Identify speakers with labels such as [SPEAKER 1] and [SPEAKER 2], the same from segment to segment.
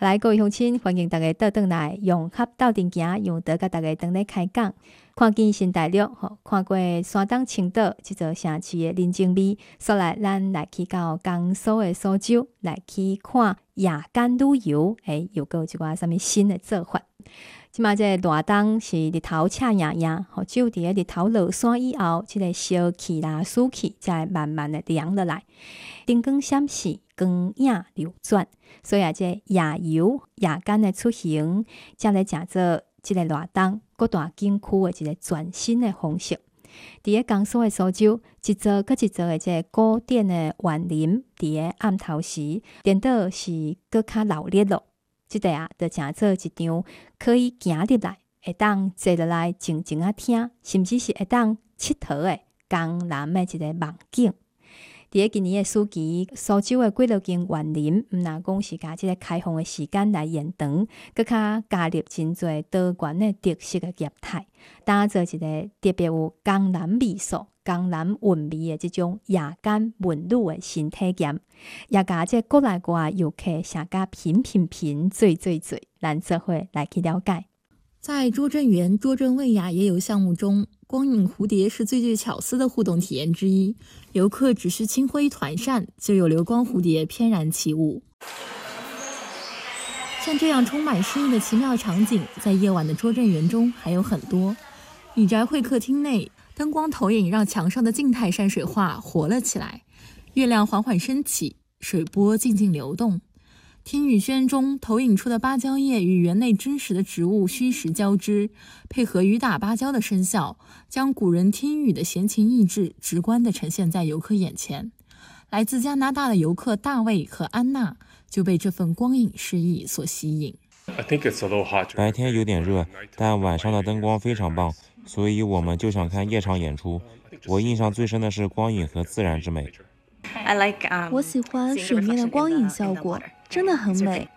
[SPEAKER 1] 来，各位乡亲，欢迎大家倒转来，用合斗阵行，用德甲大家等咧开讲。看见新大陆，看过山东青岛这座城市的人情味，所以咱来去到江苏的苏州，来去看夜间旅游，又有一寡什么新的做法。即马这热冬是日头赤炎炎，就伫日头落山以后，这个烧气啦、暑气才会慢慢的凉落来。灯光闪烁，光影流转，所以这夜游、夜间的出行，才来食做这个热冬各大景区的一个全新的方式。伫咧江苏的苏州，一座搁一座的这个古典的园林，伫咧暗头时，颠倒是搁较热闹咯。即个就诚做一场可以行入来，会当坐落来静静啊听，甚至是会当佚佗的江南的一个梦境。伫咧今年的暑期，苏州的几落间园林，毋若讲是甲即个开放的时间来延长，搁较加入真侪多元的特色的业态，打造一个特别有江南味素、江南韵味的即种夜间文旅的新体验，也甲即国内外游客写甲品，醉，咱做伙来去了解。
[SPEAKER 2] 在拙政园、拙政味雅也有项目中，光影蝴蝶是最具巧思的互动体验之一。游客只需轻挥团扇，就有流光蝴蝶翩然起舞。像这样充满诗意的奇妙场景，在夜晚的拙政园中还有很多。李宅会客厅内，灯光投影让墙上的静态山水画活了起来，月亮缓缓升起，水波静静流动。听雨轩中投影出的芭蕉叶与园内真实的植物虚实交织，配合雨打芭蕉的声效，将古人听雨的闲情逸致直观地呈现在游客眼前。来自加拿大的游客大卫和安娜就被这份光影诗意所吸引。
[SPEAKER 3] 白天有点热，但晚上的灯光非常棒，所以我们就想看夜场演出。我印象最深的是光影和自然之美。
[SPEAKER 4] 我喜欢水面的光影效果，真的很美。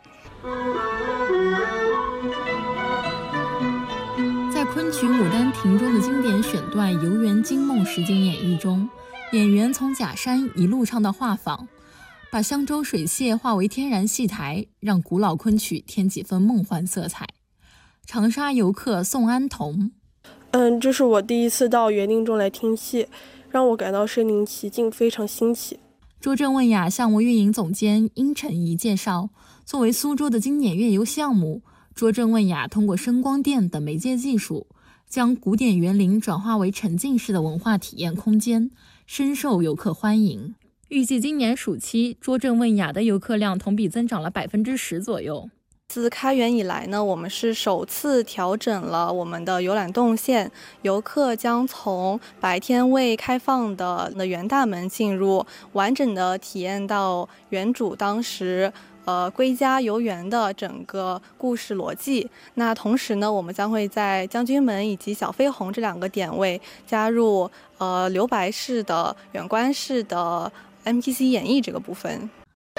[SPEAKER 2] 在昆曲《牡丹亭》中的经典选段《游园惊梦》实景演绎中，演员从假山一路唱到画舫，把香洲水榭化为天然戏台，让古老昆曲添几分梦幻色彩。长沙游客宋安童，
[SPEAKER 5] 这是我第一次到园林中来听戏，让我感到身临其境，非常新奇。
[SPEAKER 2] 拙政问雅项目运营总监殷晨怡介绍，作为苏州的经典乐游项目，拙政问雅通过声光电等媒介技术，将古典园林转化为沉浸式的文化体验空间，深受游客欢迎。预计今年暑期，拙政问雅的游客量同比增长了10%左右。
[SPEAKER 6] 自开园以来呢，我们是首次调整了我们的游览动线，游客将从白天未开放的园大门进入，完整的体验到园主当时归家游园的整个故事逻辑。那同时呢，我们将会在将军门以及小飞虹这2个点位加入留白式的远观式的 MPC 演绎这个部分。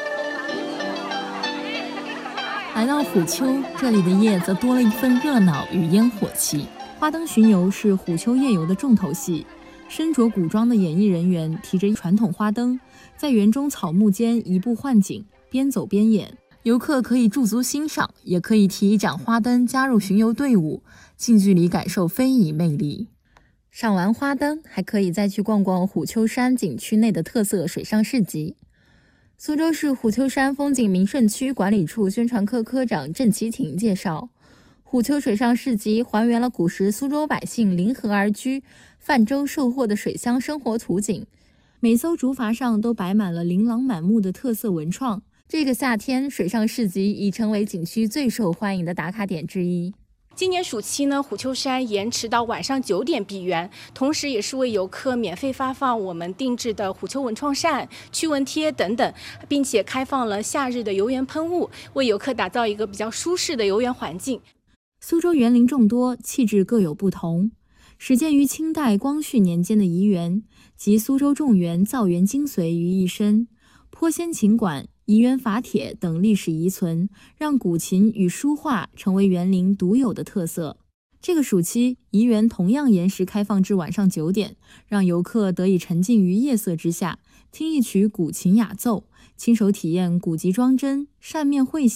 [SPEAKER 2] 来到虎丘，这里的夜则多了一份热闹与烟火气。花灯巡游是虎丘夜游的重头戏，身着古装的演艺人员提着传统花灯，在园中草木间移步换景，边走边演。游客可以驻足欣赏，也可以提一盏花灯加入巡游队伍，近距离感受非遗魅力。赏完花灯，还可以再去逛逛虎丘山景区内的特色水上市集。苏州市虎丘山风景名胜区管理处宣传科科长郑其廷介绍，虎丘水上市集还原了古时苏州百姓临河而居、泛舟售货的水乡生活图景，每艘竹筏上都摆满了琳琅满目的特色文创。这个夏天，水上市集已成为景区最受欢迎的打卡点之一。
[SPEAKER 7] 今年暑期呢，虎丘山延迟到晚上9点闭园，同时也是为游客免费发放我们定制的虎丘文创扇、驱蚊贴等等，并且开放了夏日的游园喷雾，为游客打造一个比较舒适的游园环境。
[SPEAKER 2] 苏州园林众多，气质各有不同。始建于清代光绪年间的怡园，集苏州众园造园精髓于一身，坡仙琴馆、怡园法帖等历史遗存，让古琴与书画成为园林独有的特色。这个暑期，怡园同样延时开放至晚上9点，让游客得以沉浸于夜色之下，听一曲古琴雅奏，亲手体验古籍装帧、扇面绘写、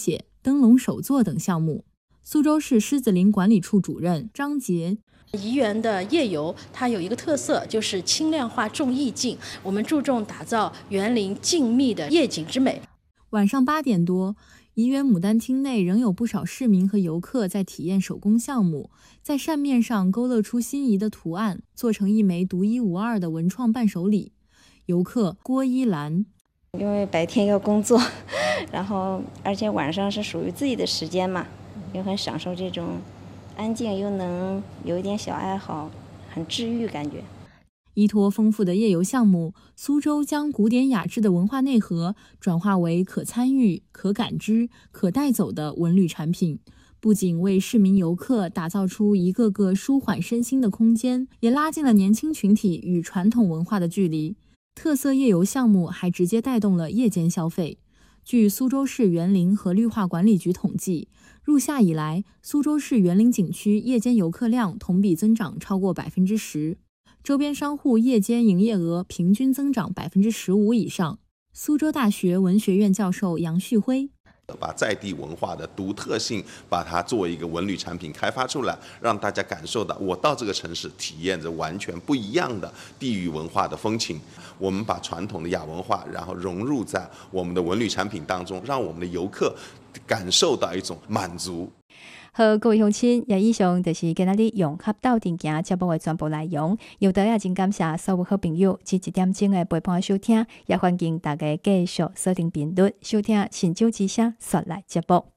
[SPEAKER 2] 灯笼手作等项目。苏州市狮子林管理处主任张杰，
[SPEAKER 8] 怡园的夜游它有一个特色，就是轻量化重意境，我们注重打造园林静谧的夜景之美。
[SPEAKER 2] 晚上8点多，怡园牡丹厅内仍有不少市民和游客在体验手工项目，在扇面上勾勒出心仪的图案，做成一枚独一无二的文创伴手礼。游客郭依兰，
[SPEAKER 9] 因为白天要工作，然后而且晚上是属于自己的时间嘛，又很享受这种安静，又能有一点小爱好，很治愈感觉。
[SPEAKER 2] 依托丰富的夜游项目，苏州将古典雅致的文化内核转化为可参与、可感知、可带走的文旅产品，不仅为市民游客打造出一个个舒缓身心的空间，也拉近了年轻群体与传统文化的距离。特色夜游项目还直接带动了夜间消费。据苏州市园林和绿化管理局统计，入夏以来，苏州市园林景区夜间游客量同比增长超过10%，周边商户夜间营业额平均增长15%以上。苏州大学文学院教授杨旭辉，
[SPEAKER 10] 把在地文化的独特性，把它作为一个文旅产品开发出来，让大家感受到我到这个城市体验着完全不一样的地域文化的风情。我们把传统的亚文化，然后融入在我们的文旅产品当中，让我们的游客感受到一种满足。
[SPEAKER 1] 好，各位乡亲，也以上就是今日融合斗阵行节目的全部内容。有德也真感谢所有好朋友1点钟的陪伴收听，也欢迎大家继续锁定频率收听新州之声说来节目。